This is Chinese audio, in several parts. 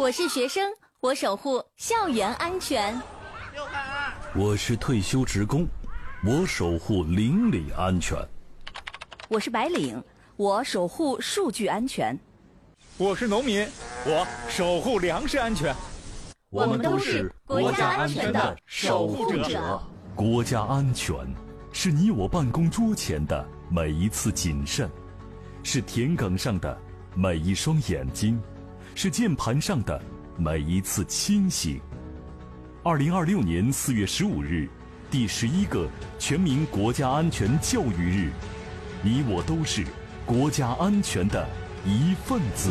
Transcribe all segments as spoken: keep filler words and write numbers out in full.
我是学生，我守护校园安全。 我是退休职工，我守护邻里安全。 我是白领，我守护数据安全。 我是农民，我守护粮食安全。 我们都是国家安全的守护者。 国家安全是你我办公桌前的每一次谨慎，是田埂上的每一双眼睛，是键盘上的每一次清醒。二零二六年四月十五日，第十一个全民国家安全教育日，你我都是国家安全的一份子。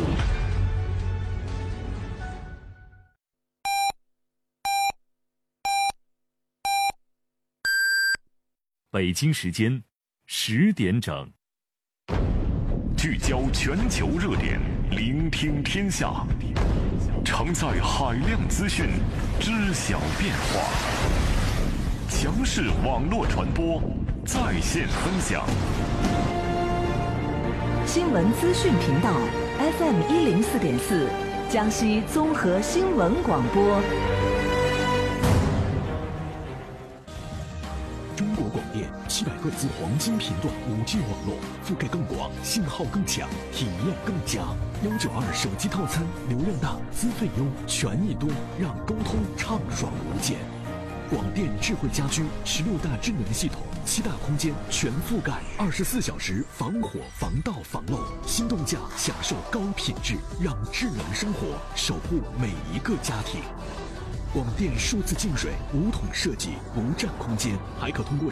北京时间十点整， 聚焦全球热点，聆听天下，承载海量资讯，知晓变化。强势网络传播，在线分享。 新闻资讯频道 F M 一零四点四，江西综合新闻广播。 中国广电七百赫兹黄金频段五 G 网络，覆盖更广，信号更强，体验更佳。幺九二手机套餐，流量大，资费优，权益多，让沟通畅爽无间。广电智慧家居十六大智能系统，七大空间全覆盖，二十四小时防火防盗防漏，心动价享受高品质，让智能生活守护每一个家庭。广电数字净水无桶设计，不占空间，还可通过